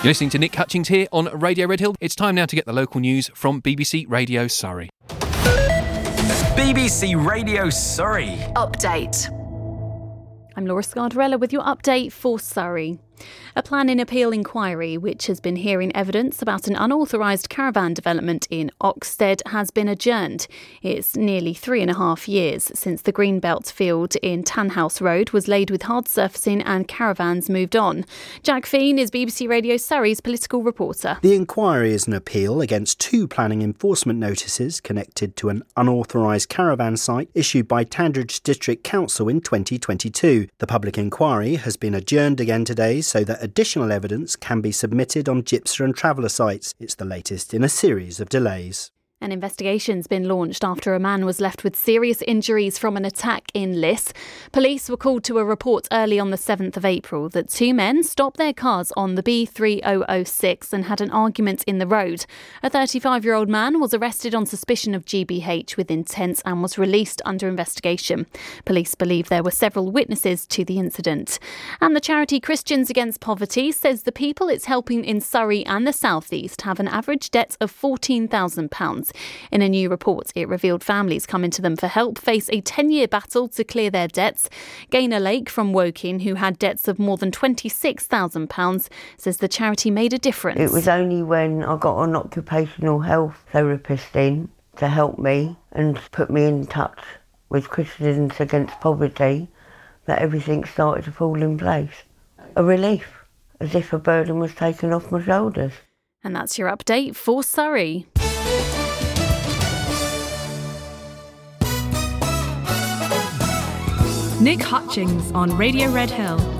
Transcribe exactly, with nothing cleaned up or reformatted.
You're listening to Nick Hutchings here on Radio Red Hill. It's time now to get the local news from B B C Radio Surrey. B B C Radio Surrey. Update. I'm Laura Scardarella with your update for Surrey. A planning appeal inquiry, which has been hearing evidence about an unauthorised caravan development in Oxted, has been adjourned. It's nearly three and a half years since the Greenbelt field in Tanhouse Road was laid with hard surfacing and caravans moved on. Jack Fean is B B C Radio Surrey's political reporter. The inquiry is an appeal against two planning enforcement notices connected to an unauthorised caravan site issued by Tandridge District Council in twenty twenty-two. The public inquiry has been adjourned again today so that additional evidence can be submitted on Gipser and Traveller sites. It's the latest in a series of delays. An investigation's been launched after a man was left with serious injuries from an attack in Liss. Police were called to a report early on the seventh of April that two men stopped their cars on the B three thousand six and had an argument in the road. A thirty-five-year-old man was arrested on suspicion of G B H with intent and was released under investigation. Police believe there were several witnesses to the incident. And the charity Christians Against Poverty says the people it's helping in Surrey and the South East have an average debt of fourteen thousand pounds. In a new report, it revealed families coming to them for help face a ten-year battle to clear their debts. Gaynor Lake from Woking, who had debts of more than twenty-six thousand pounds, says the charity made a difference. It was only when I got an occupational health therapist in to help me and put me in touch with Christians Against Poverty that everything started to fall in place. A relief, as if a burden was taken off my shoulders. And that's your update for Surrey. Nick Hutchings on Radio Red Hill.